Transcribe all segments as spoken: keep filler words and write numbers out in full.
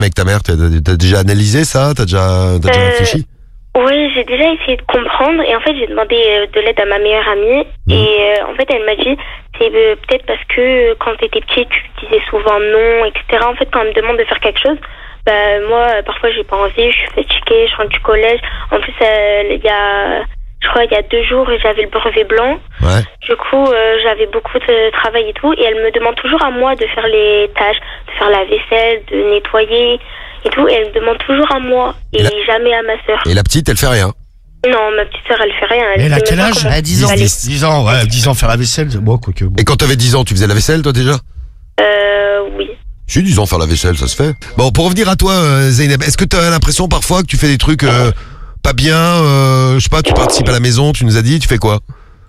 avec ta mère? T'as, t'as déjà analysé ça? T'as déjà, t'as déjà Euh, réfléchi? Oui, j'ai déjà essayé de comprendre et en fait j'ai demandé euh, de l'aide à ma meilleure amie Mmh. et euh, en fait elle m'a dit c'est euh, peut-être parce que euh, quand t'étais petite tu disais souvent non, et cetera. En fait quand on me demande de faire quelque chose, bah moi euh, parfois j'ai pas envie, je suis fatiguée, je rentre du collège. En plus euh, il y a, je crois il y a deux jours j'avais le brevet blanc. Ouais. Du coup euh, j'avais beaucoup de travail et tout et elle me demande toujours à moi de faire les tâches, de faire la vaisselle, de nettoyer et tout, et elle me demande toujours à moi et, Et la- jamais à ma sœur. Et la petite, elle fait rien. Non, ma petite sœur, elle fait rien. Elle sait a même quel pas âge? comment- Elle a dix ans. Allez. dix ans, ouais, dix ans faire la vaisselle. Bon, quoique. Bon. Et quand t'avais dix ans, tu faisais la vaisselle, toi, déjà? Euh, oui. J'ai dix ans faire la vaisselle, ça se fait. Bon, pour revenir à toi, euh, Zeynep, est-ce que t'as l'impression parfois que tu fais des trucs euh, pas bien, euh, je sais pas, tu participes à la maison, tu nous as dit, tu fais quoi?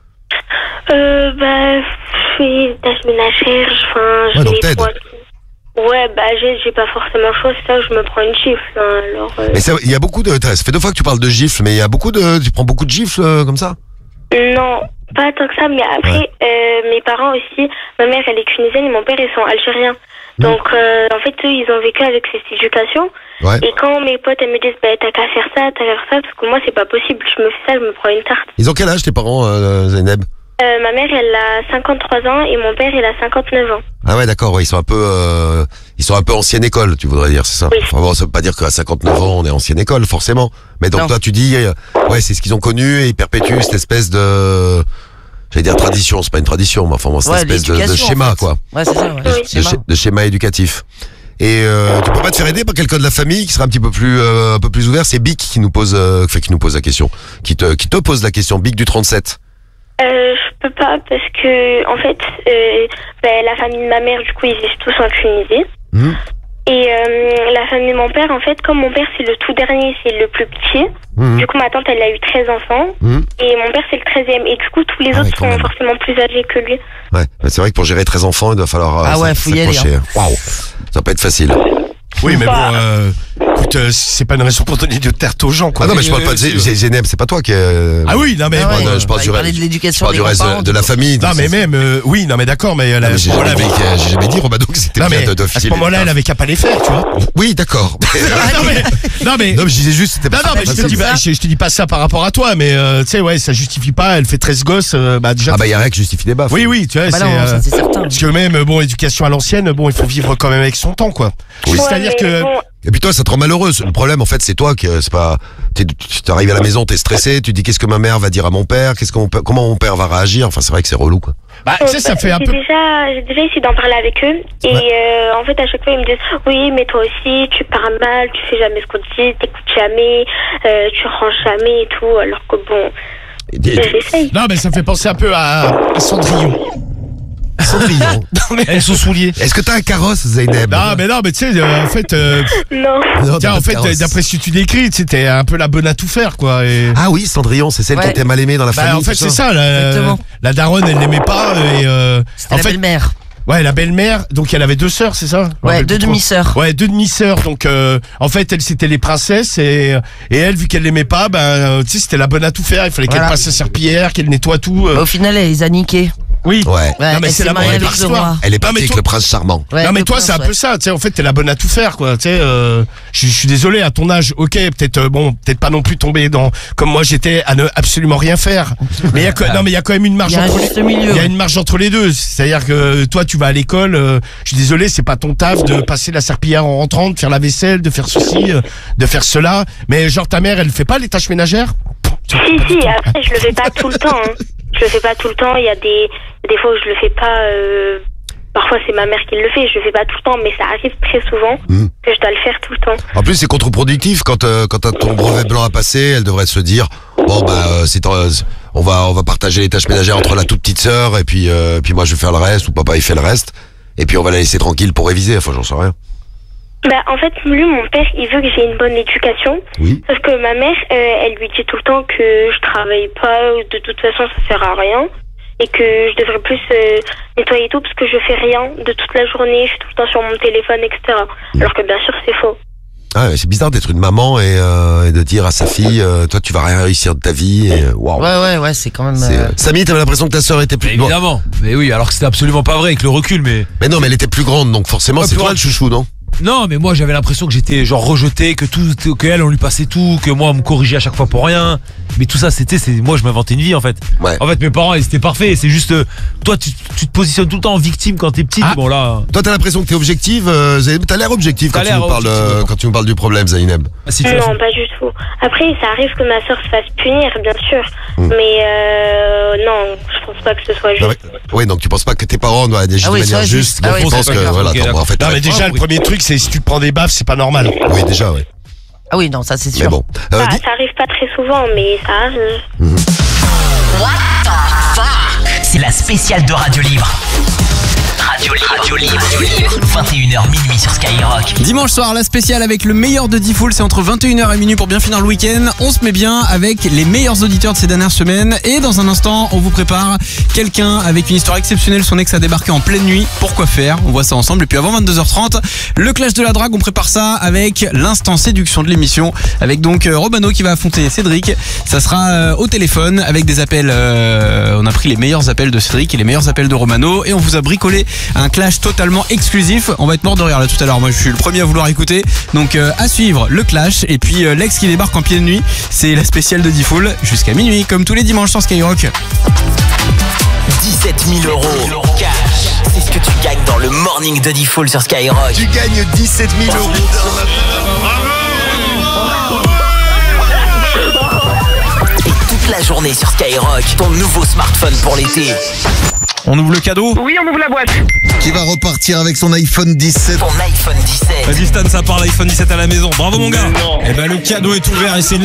Euh, bah, je fais des tâches ménagères, enfin, je Ouais, donc nettoie t'aides. tout. Ouais, bah, j'ai, j'ai pas forcément le choix, c'est ça, je me prends une gifle, hein, alors... Euh... Mais ça, il y a beaucoup de, ça fait deux fois que tu parles de gifles, mais il y a beaucoup de, tu prends beaucoup de gifles euh, comme ça? Non, pas tant que ça, mais après, Ouais. euh, mes parents aussi, ma mère, elle est tunisienne et mon père, ils sont algériens. Mmh. Donc, euh, en fait, eux, ils ont vécu avec cette éducation. Ouais. Et quand mes potes, elles me disent, bah, t'as qu'à faire ça, t'as qu'à faire ça, parce que moi, c'est pas possible, je me fais ça, je me prends une tarte. Ils ont quel âge tes parents, euh, Zeynep? Euh, ma mère, elle a cinquante-trois ans et mon père, il a cinquante-neuf ans. Ah ouais, d'accord, ouais, ils sont un peu, euh, ils sont un peu ancienne école, tu voudrais dire, c'est ça? Oui. Enfin bon, ça veut pas dire qu'à cinquante-neuf ans, on est ancienne école, forcément. Mais donc Non. toi, tu dis, euh, ouais, c'est ce qu'ils ont connu et ils perpétuent cette espèce de, j'allais dire tradition, c'est pas une tradition, mais enfin, bon, cette Ouais, espèce de, de l'éducation, schéma, en fait. quoi. Ouais, c'est ça, ouais. Oui. De, Schéma. schéma. de schéma éducatif. Et euh, tu peux pas te faire aider par quelqu'un de la famille qui sera un petit peu plus, euh, un peu plus ouvert? C'est Bic qui nous pose, euh, enfin, qui nous pose la question, qui te, qui te pose la question, Bic du trente-sept. Euh, je peux pas parce que, en fait, euh, ben, la famille de ma mère, du coup, ils vivent tous en Tunisie. Mmh. Et euh, la famille de mon père, en fait, comme mon père, c'est le tout dernier, c'est le plus petit. Mmh. Du coup, ma tante, elle a eu treize enfants. Mmh. Et mon père, c'est le treizième. Et du coup, tous les Ah ouais, autres quand sont même. forcément plus âgés que lui. Ouais, mais c'est vrai que pour gérer treize enfants, il doit falloir euh, Ah ouais, s- faut y aller, s'accrocher. Waouh, ça va pas être facile. Oui, mais bon, Bah. euh, écoute, euh, c'est pas une raison pour donner de tarte aux gens, quoi. Ah non, mais je parle Euh, pas de Zé- c'est- Zé- Zeynep, c'est pas toi qui est... Ah oui, non, mais Ah bon, ouais, non, je parle bah, du il parlait reste- de Je l'éducation parle des du reste grands-parents, de, de la du coup. famille. non, mais même, euh, oui, non, mais d'accord, mais elle Ah, a, mais j'ai voilà, jamais, dit avec- que- j'ai jamais dit, Romano, que c'était non, bien mais de, de à ce filer moment-là, des elle avait qu'à pas les faire, tu vois. tartes. Oui, d'accord. non, mais, non, mais, Non, mais je disais juste, c'était non, pas non, mais je te, facile. dis, pas- je, je te dis pas ça par rapport à toi, mais euh, tu sais, ouais, ça justifie pas, elle fait treize gosses, euh, bah déjà. Ah bah, il y a rien qui justifie les baffes. Oui, oui, tu vois, Bah c'est. non, euh, ça, c'est certain. Parce que même, bon, éducation à l'ancienne, bon, il faut vivre quand même avec son temps, quoi. Oui. C'est-à-dire Ouais, mais que. bon, Et puis toi, ça te rend malheureuse. Le problème, en fait, c'est toi qui, c'est pas, t'es- tu arrives à la maison, t'es stressé, tu te dis qu'est-ce que ma mère va dire à mon père, qu'est-ce qu'on peut, comment mon père va réagir. Enfin, c'est vrai que c'est relou, quoi. Bah, tu sais, ça fait un j'ai peu. déjà, j'ai déjà essayé d'en parler avec eux. Et euh, en fait, à chaque fois, ils me disent oui, mais toi aussi, tu parles mal, tu fais jamais ce qu'on te dit, t'écoutes jamais, euh, tu ranges jamais et tout. Alors que bon, Et- et- j'essaye. Non, mais ça fait penser un peu à, à Cendrillon. Cendrillon. Non, mais elle son soulier. Est-ce que t'as un carrosse, Zeynep? Non, mais non, mais tu sais, euh, en fait, euh, Non. Non, t'as tiens, pas en de fait, carrosse. d'après ce que tu décris, tu sais, t'es un peu la bonne à tout faire, quoi. Et... Ah oui, Cendrillon, c'est celle Ouais. qui était mal aimée dans la Bah, famille. en fait, tout c'est ça. La, Exactement. la daronne, elle l'aimait pas. Et euh, C'était en la fait, belle-mère. ouais, la belle-mère. Donc, elle avait deux sœurs, c'est ça? Je me Ouais, rappelle deux plus trop. demi-sœurs. Ouais, deux demi-sœurs. Donc, euh, en fait, elle, c'était les princesses. Et, et elle, vu qu'elle l'aimait pas, ben, euh, tu sais, c'était la bonne à tout faire. Il fallait qu'elle Voilà. passe sa serpillière, qu'elle nettoie tout. euh. Bah, au final, elle les a niqués. Oui. Ouais. Ouais, Non, mais elle c'est s'est la mariée bonne avec le histoire. roi. Elle est Non, partie mais avec toi- le prince charmant. Ouais, non mais le toi prince, c'est un ouais. peu ça, tu sais, en fait t'es la bonne à tout faire, quoi. Tu sais, euh, je je suis désolé à ton âge, ok, peut-être euh, bon, peut-être pas non plus tomber dans comme moi j'étais à ne absolument rien faire. Mais il y a que- non mais il y a quand même une marge Il y a un entre juste les, milieu. il y a une marge entre les deux. C'est-à-dire que toi tu vas à l'école, euh, je suis désolé, c'est pas ton taf de passer la serpillière en rentrant, de faire la vaisselle, de faire ceci, euh, de faire cela. Mais genre ta mère, elle fait pas les tâches ménagères? Si, si, après, je le fais pas tout le temps. Hein. Je le fais pas tout le temps. Il y a des, des fois où je le fais pas. Euh... Parfois, c'est ma mère qui le fait. Je le fais pas tout le temps, mais ça arrive très souvent Mhm. que je dois le faire tout le temps. En plus, c'est contre-productif quand euh, quand t'as ton brevet blanc à passer. Elle devrait se dire bon bah euh, c'est euh, on va on va partager les tâches ménagères entre la toute petite sœur et puis euh, puis moi je vais faire le reste ou papa il fait le reste et puis on va la laisser tranquille pour réviser. Enfin j'en sais rien. Bah, en fait, lui, mon père, il veut que j'ai une bonne éducation. Oui. Sauf que ma mère, euh, elle lui dit tout le temps que je travaille pas, de toute façon, ça sert à rien. Et que je devrais plus euh, nettoyer tout parce que je fais rien de toute la journée, je suis tout le temps sur mon téléphone, et cetera. Alors que bien sûr, c'est faux. Ah, ouais, c'est bizarre d'être une maman et, euh, et de dire à sa fille euh, toi tu vas rien réussir de ta vie et euh, waouh. Ouais, ouais, ouais, c'est quand même. C'est, euh, euh, Samy, t'avais l'impression que ta sœur était plus bon. Évidemment. Mais oui, alors que c'était absolument pas vrai avec le recul, mais. Mais non, mais elle était plus grande donc forcément Ouais, c'est plus toi grande. le chouchou, non? Non, mais moi j'avais l'impression que j'étais genre rejeté, que tout, que elle on lui passait tout, que moi on me corrigeait à chaque fois pour rien. Mais tout ça c'était, c'est moi je m'inventais une vie en fait. Ouais. En fait mes parents ils étaient parfaits. C'est juste euh, toi tu, tu te positionnes tout le temps en victime quand t'es petite. Ah. Bon là. Toi, t'as l'impression que t'es objective. euh, Zaynab, T'as l'air objective quand T'as tu l'air nous parles, objective, euh, ouais. quand tu nous parles du problème, Zaynab. La situation. Non, pas du tout. Après, ça arrive que ma soeur se fasse punir, bien sûr. Mm. Mais euh, non, je pense pas que ce soit Non, juste. mais- oui, donc tu penses pas que tes parents doivent agir Ah de oui, manière soit juste. juste. Ah donc oui, tu c'est penses que d'accord. voilà, Ok, attends, d'accord. en fait, Non, t'as- mais déjà, Ah, le oui. premier truc, c'est si tu te prends des baffes, c'est pas normal. oui, déjà, oui. Ah oui, non, ça c'est Mais sûr. bon. Euh, Bah, dis- ça arrive pas très souvent, mais ça arrive. C'est la spéciale de Radio Libre. Radio Libre. Radio Libre. vingt et une heures minuit sur Skyrock. Dimanche soir, la spéciale avec le meilleur de D-Fool, c'est entre vingt et une heures et minuit pour bien finir le week-end. On se met bien avec les meilleurs auditeurs de ces dernières semaines. Et dans un instant, on vous prépare quelqu'un avec une histoire exceptionnelle. Son ex a débarqué en pleine nuit. Pourquoi faire? On voit ça ensemble. Et puis avant vingt-deux heures trente, le clash de la drague, on prépare ça avec l'instant séduction de l'émission. Avec donc euh, Romano qui va affronter Cédric. Ça sera euh, au téléphone avec des appels. euh, on a pris les meilleurs appels de Cédric et les meilleurs appels de Romano. Et on vous a bricolé un clash totalement exclusif. On va être mort de rire là tout à l'heure. Moi je suis le premier à vouloir écouter. Donc euh, à suivre le clash. Et puis euh, l'ex qui débarque en pleine nuit. C'est la spéciale de D-Fool jusqu'à minuit comme tous les dimanches sur Skyrock. dix-sept mille euros cash. C'est ce que tu gagnes dans le morning de D-Fool sur Skyrock. Tu gagnes dix-sept mille euros. Et toute la journée sur Skyrock, ton nouveau smartphone pour l'été. On ouvre le cadeau. Oui, on ouvre la boîte. Qui va repartir avec son iPhone dix-sept. Ton iPhone dix-sept. Vas-y Stan, ça part l'iPhone dix-sept à la maison. Bravo mon gars. Et ben le cadeau est ouvert et c'est